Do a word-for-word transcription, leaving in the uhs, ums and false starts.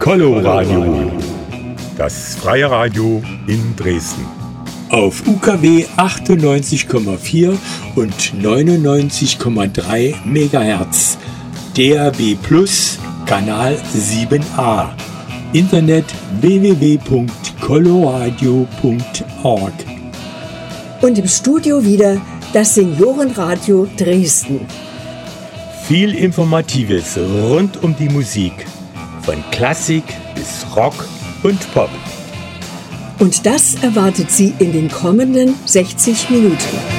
Coloradio, das freie Radio in Dresden. Auf U K W achtundneunzig Komma vier und neunundneunzig Komma drei Megahertz. D A B Plus, Kanal sieben a. Internet w w w punkt coloradio punkt org. Und im Studio wieder das Seniorenradio Dresden. Viel Informatives rund um die Musik, von Klassik bis Rock und Pop. Und das erwartet Sie in den kommenden sechzig Minuten.